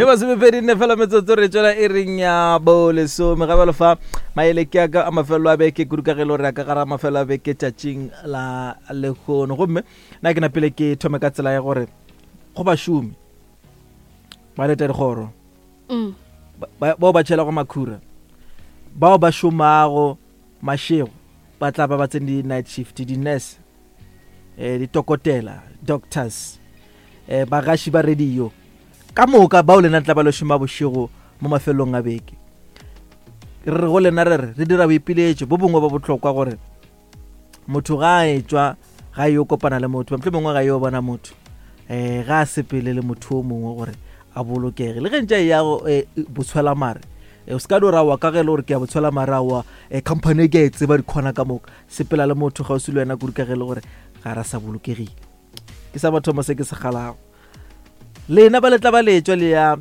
ba se befedi ne fela metsotso re tswela e reng ya bole so me gabelo fa maele ke ka amafelo a beke kurukagelo re ka gara mafelo a beke tšatšing la lekgono gomme na ke na pele ke thome ka tsela ya gore go ba šomi ba leta dikgoro bao ba tšhela go makhura bao ba šomago mašego ba tla ba tsene di-night shift di-nurse ditokotela doctors bagaši ba radio ka moka bao lena tla ba le šoma bošego mo mafelong a beke re go lena re dira boipiletšo bo bongwe ba bohlokwa gore motho ga a etswa ga yo kopana le motho motho mongwe ga yo bona motho ga a sepele le motho o mongwe gore a bolokege le ge ntša ya go botshwela mare o ska do rawa ka ge le gore ke a botshwela mare wa company ke etse ba dikhona ka moka sepela le motho ga o se le wena ka ge le gore ga ra sa bolokegile ke sa batho mo se ke se galago lena ba letla ba letswa le ya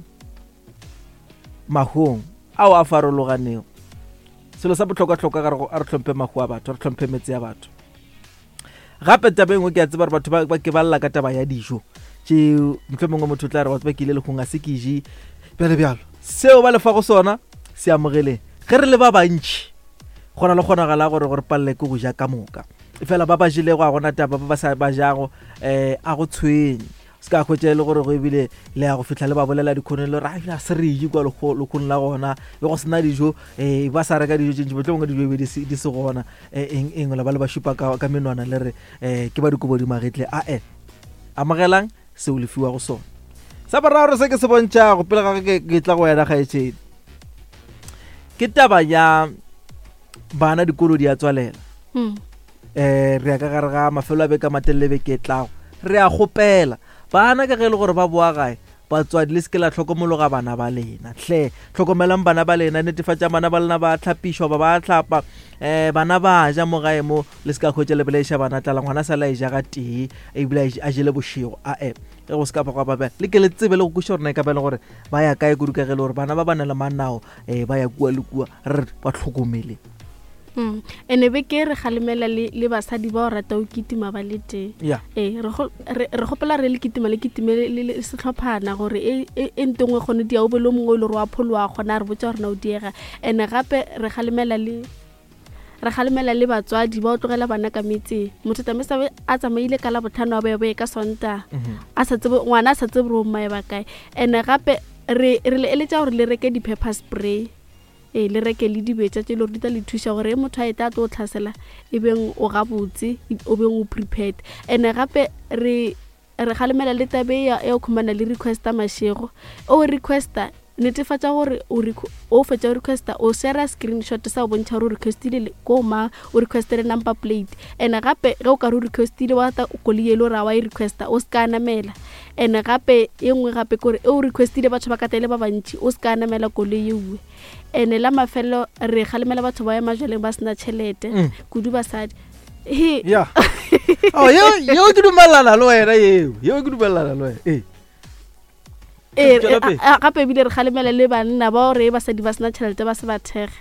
mahong ao a farologanego selo sa botlhokwa-tlhokwa a re tlhomphe mahu a batho re tlhomphe metse ya batho gape taba engwe ke a tseba gore batho ba ke ba lla ka taba ya dijo tše motho mongwe motho tla re batho ba ke ile legong a se ke je bjalo seo ba lefa go sona se amogeleng ge re le ba bantšhi gona le kgonagala gore palele ke go ja ka moka fela ba ba jilego a gona taba ba sa ba jago a go tshwenye se ka khwetša le gore go ebile le ya go fihla le ba bolela dikhone le gore a se re je kwa lekgone la gona e go sena dijo ba sa reka dijo tšentši botle bongwe dijo di se gona eng la ba le ba šupa ka menwana le re ke ba dikobo di magetle amogelang se o lefiwa go sona sa boraro se ke se bontšha go pele ga ke tla go yana kgaetšedi ke taba ya bana dikolo di a tswalela re ya ka gare ga mafelo a beka matelele beke tlago re a gopela bana ka ge le gore ba boa gae batswadi le se ke la tlhokomologa bana ba lena hle tlhokomelang bana ba lena netefatša bana ba lena ba tlhapišwa ba tlhapa bana ba ja mo gae mo le se ka khwetša le bolaiša bana tlala ngwana sa la e ja ga tee ebile a jele bošego ge go se ka pagwa babela le ke le tsebe le go kuša gore na e ka bele gore ba ya kae kudu ka ge le gore bana ba bana le mannao ba ya kua le kua re ba tlhokomele ene be ke re galemela le basadi ba o rata o kitima ba le teng re gopela re le kitima le setlhophana gore e ntengwe gone di a o bele o mongwe le gore wa pholoa gona re botsa gore na o diega ene gape re galemela le batswadi ba o tlogela bana ka metseng motho tamesa a tsamaile ka la botlhano wa boe ka sonta ngwana a sa tsebe re o mmae ba kae ene gape re le eletša gore le reke di-pepper spray le reke le dibetša tše le gore di tla le thuša gore motho a eta a tlo o tlhasela e beng o gabotse o beng o prepared ene gape re galemela le tabe ya o khumana le requesta mašego o requesta netefatša gore o fetša o requesta o share screenshot sa o bontšha gore o requestile ko ma o requestile number plate ene gape ge o ka re o requestile wa ta koloi ele gore a wa e requesta o se ka namela ene gape e nngwe gape kore o requestile batho ba katele ba bantši o se ka namela koloi ewe ene la mafelo re galemela batho ba ya majwaleng ba sena tšhelete kudu basadi yo ke dumelana le wena yo ke dumelana le wena gape ebile re galemela le banna ba gore basadi ba sena tšhelete ba se ba thege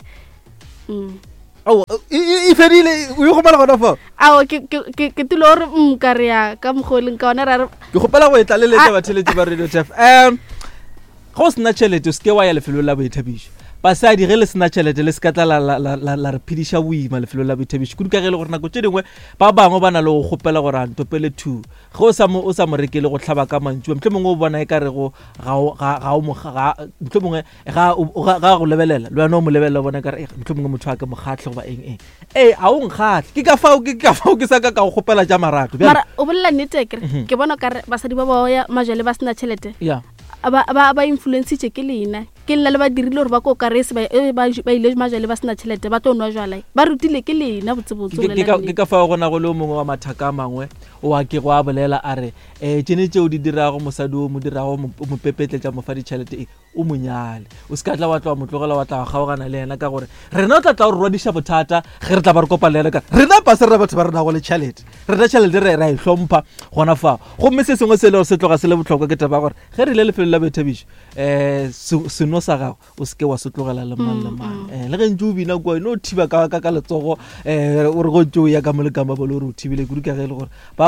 e fedile o e gopela gona fao ke tilo gore ka re ya ka mogoleng ka one ke gopela go e tlaleletša batheletši ba radio tf ga o sena tšhelete o seke wa ya lefelo la boithabišo basadi ge le sena tšhelete le se ka tla la re phediša boima lefelo la boithabišo kudu ka ge le gore nako tše dingwe ba bangwe ba na le go gopela gore a ntopele two ge o sa mo rekele go tlhaba ka mantšua mtlho mongwe o bona e ka rego mtlho mongwe ga go lebelela le wena o mo lebelela o bona e ka re mtlho mongwe motho a ke mokgatlho ba eng a o nkgatlhe ke ka fao ke sa ka go gopela tša marato mara o bolela nnete ke bona ka basadi ba ba ya majale ba sena tšhelete ba influence ke lena ke nna le ba dirile gore ba ko karese ba ile majale ba sena tšhelete ba tlo nwa jwala ba rutile ke lena botsebotse ke ka fao gona go le mongwe wa mathaka a mangwe o a ke go a bolela a re tšene tšeo di dirago mosadi o mo dirago mo pepetletša mo fa ditšhelete o monyale o se ka tla wa tla wa motlogela wa tla wa kgaogana le yena ka gore rena o tla tla o re rwadiša bothata ge re tla ba re kopa le yena ka rena pase re batho ba re nago le tšhelete rena tšhelete re a e hlompha gona fao gomme se sengwe se le gore se tloga se le botlhokwa ke taba gore ge re ile lefelo la boithabišo seno sa gago o seke wa se tlogela le mang le mang le ge ntse o bina kua no thiba ka letsogo o re go tšeo ya ka mo le kama bole gore o thibile kudu ka ge le gore ba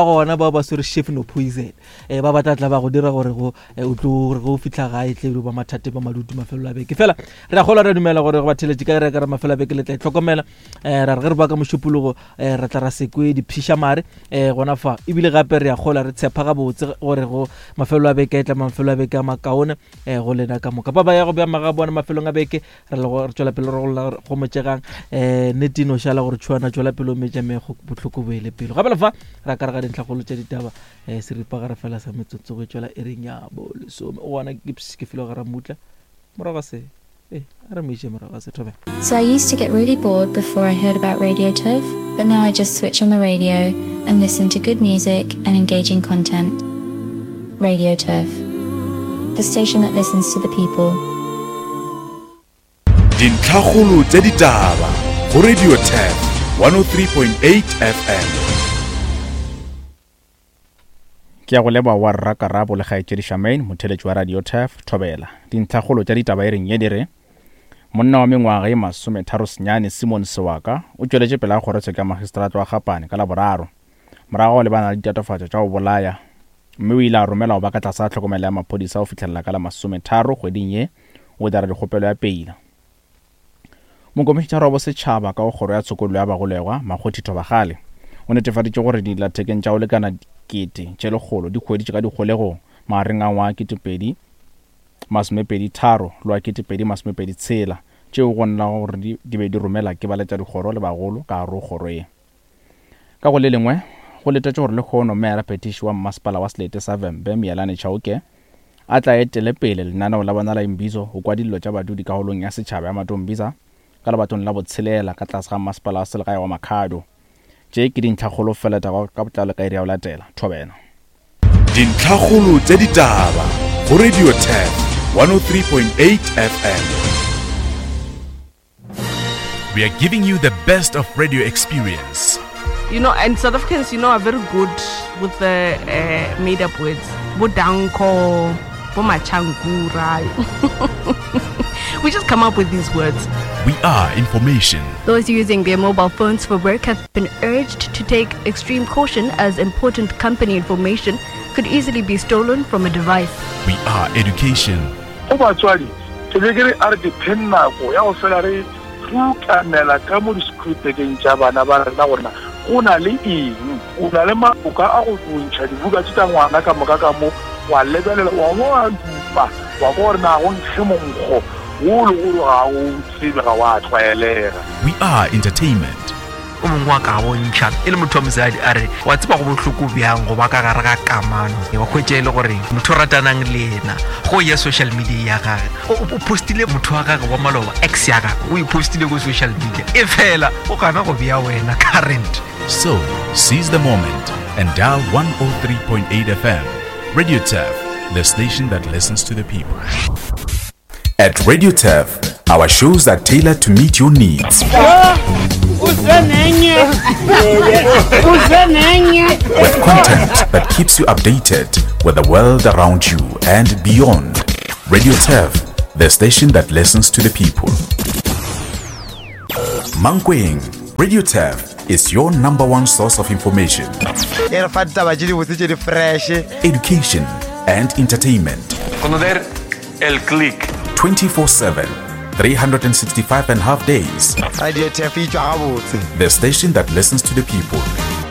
gona ba ba swere chef no poison ba batla tla ba go dira gore go o tlo go fitla ga itle ba mathate ba madudu mafelo a beke fela re a gola re dumela gore go batheletše ka re ka mafelo a beke le tla tlhokomela ra re ba ka mošupologo ra tla ra sekwe di phisha mare gona fa ebile gape re a gola re tshepa ga botse gore go mafelo a beke tla mafelo a beke a makaone go lena ka moka ba ya go bea maga bona mafelong a beke re tswela pele go motšegang netino shala gore tšhuana tswela pele o metša mego botlhoko boele pelo gape lefa ra ka re ga dintlhagolo tša ditaba seripa ga re fela sa metsotso go tswela ereng ya bolesome o gona ke filo ga ra mutla morago se a re moiše morago se thobe. So I used to get really bored before I heard about Radio Turf, but now I just switch on the radio and listen to good music and engaging content. Radio Turf, the station that listens to the people. Dintlhagolo tša ditaba go Radio Turf 103.8 FM. Ke a go leba wa Rakarabo le Kgaetšedi Shamain motheletši wa Radio Turf thobela dintlhagolo tša ditaba reng ye dire monna wa mengwaga ye 33 Simon Sewaka o tšweletše pele a kgorotsheko ya magistrato wa Gapane ka Laboraro morago le bana le ditatofatšo tša go bolaya mme o ile a romela go ba ka tlase ga tlhokomelo ya maphodisa o fitlhelela ka la 30 kgweding ye o dira dikgopelo ya peila. Mokomišenara wa bosetšhaba ka go kgoro ya tshokololo ya bagolegwa Makgothi Thobagale o netefaditše gore dillathekeng tša go lekana 1,000 di kgweditše ka dikgolego magareng a ngwaga 2023 le wa 2026 tšeo go nna gore di be di romela ke baletša dikgoro le bagolo ka gare go kgoro ye. Ka go le lengwe go letetše gore le kgono Mayor Petiši wa Mmasepala wa Selete sa Vembe Meelane Chauke a tla etele pele lenaneo la bona la Imbizo go kwa dilo tša badudi ka holong ya setšhaba ya Matombiza ka lebatong la botshelela ka tlase ga Mmasepala wa Selegae wa Makhado tše ke dintlhagolo fela ka botlalo ka iri ya go latela thobela. Dintlhagolo tša ditaba go Radio Turf 103.8 FM. We are giving you the best of radio experience. You know, and South Africans, are very good with the made-up words. Bodanko, bomachangura. We just come up with these words. We are information. Those using their mobile phones for work have been urged to take extreme caution as important company information could easily be stolen from a device. We are education. Obatswadi, tebegere are dependa go ya o fela re fukanela ka mo diskripteng tša bana ba rena gore ona le eng ona le maboka a go tsontšha dibuka tša ngwana ka moka ka mo wa lebelela wa mo a dupa wa gore na go ntshe monkgo wo le go ga o tsebe ga wa tlwaelega. We are entertainment. o mongwe wa ka bontšha e le motho wa mosadi a re wa tseba go bohloko bjang go ba ka gare ga kamano wa hwetša e le gore motho o ratanang le ena go ya social media ya gage o postile motho wa gage wa maloba ex ya gage o ipostile go social media e fela o gana go bea wena current. So seize the moment and dial 103.8 FM. Radio Turf, the station that listens to the people. At Radio Turf, our shows are tailored to meet your needs. With content that keeps you updated with the world around you and beyond. Radio Turf, the station that listens to the people. Mankweng, Radio Turf is your number one source of information, education, and entertainment. Conocer el click. 24/7, 365 and a half days. Radio Turf, the station that listens to the people.